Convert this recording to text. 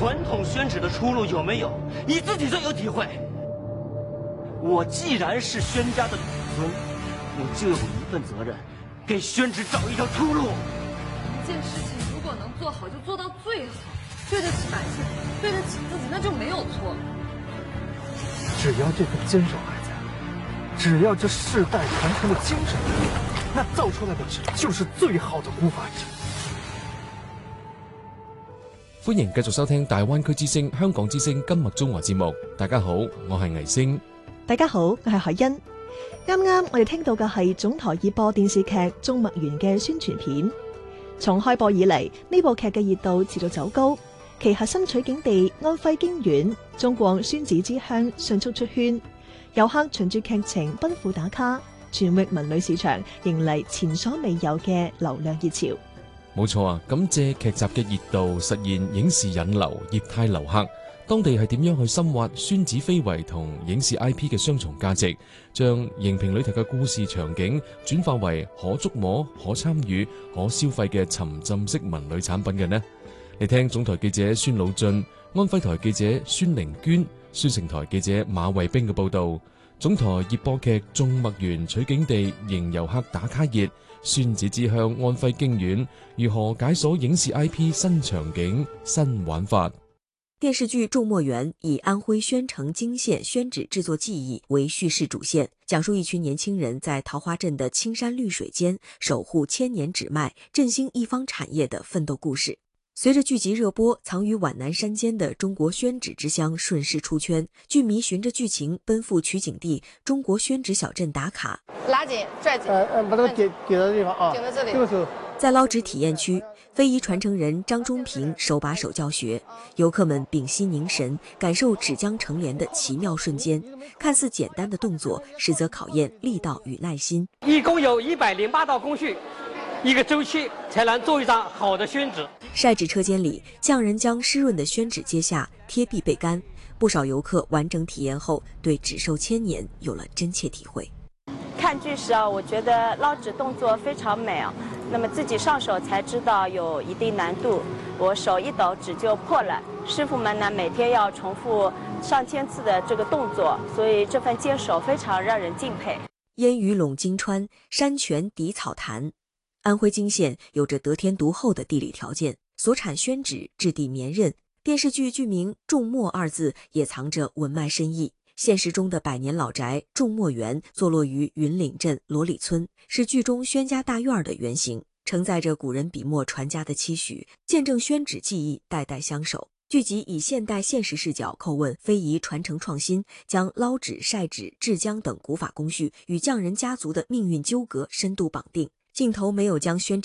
传统宣纸的出路有没有，你自己最有体会。我既然是宣家的子孙，我就有一份责任，给宣纸找一条出路。 一件事情如果能做好，就做到最好，对得起百姓，对得起自己，那就没有错。 只要这份坚守还在，只要这世代传承的精神，那造出来的纸就是最好的古法纸。 歡迎繼續收聽大灣區之聲香港之聲今日中華節目。大家好，我係倪星。 大家好，我係海欣。啱啱我哋聽到嘅係總台熱播電視劇《種麥園》嘅宣傳片。從開播以嚟，呢部劇嘅熱度持續走高，其核心取景地安徽經縣，中國宣紙之鄉迅速出圈，遊客循住劇情奔赴打卡，全域文旅市場迎嚟前所未有嘅流量熱潮。 冇錯啊！咁借劇集嘅熱度，實現影視引流、業態留客。當地係點樣去深挖宣紙非遺同影視 IP 嘅雙重價值，將熒屏裏頭嘅故事場景轉化為可觸摸、可參與、可消費嘅沉浸式文旅產品嘅呢？你聽總台記者孫老俊、安徽台記者孫玲娟、書城台記者馬衛兵嘅報道。總台熱播劇《種麥園》取景地迎遊客打卡熱，宣紙之鄉安徽經縣如何解鎖影視 IP 新場景、新玩法？ 電視劇《種麥園》以安徽宣城經縣宣紙製作技藝為敘事主線，講述一群年輕人在桃花鎮的青山綠水間守護千年紙脈，振興一方產業的奮鬥故事。隨着劇集熱播，藏於皖南山間的中國宣紙之鄉順勢出圈，劇迷循着劇情奔赴取景地中國宣紙小鎮打卡。 拉緊，拽緊， 把它給到地方啊， 緊到這裡。 這個時候， 在撈紙體驗區，非遺傳承人張忠平手把手教學，遊客們屏息凝神，感受紙漿成簾的奇妙瞬間。看似簡單的動作，實則考驗力道與耐心。 一共有108道工序，一個週期才能做一張好的宣紙。 曬紙車間裡，匠人將濕潤的宣紙揭下，貼壁焙乾。不少遊客完整體驗後，對紙壽千年有了真切體會。 看劇時我覺得撈紙動作非常美那麼自己上手才知道有一定難度，我手一抖紙就破了。師傅們呢每天要重複上千次的這個動作，所以這份堅守非常讓人敬佩。 煙雨隴金川，山泉抵草潭。安徽經縣有着得天獨厚的地理條件，所產宣紙質地綿韌。電視劇劇名“種麥”二字也藏着文脈深意。現實中的百年老宅種麥園坐落於雲嶺鎮羅里村，是劇中宣家大院的原型，承載着古人筆墨傳家的期許，見證宣紙技藝代代相守。劇集以現代現實視角叩問非遺傳承創新，將撈紙、曬紙、製漿等古法工序與匠人家族的命運糾葛深度綁定。鏡頭沒有將宣紙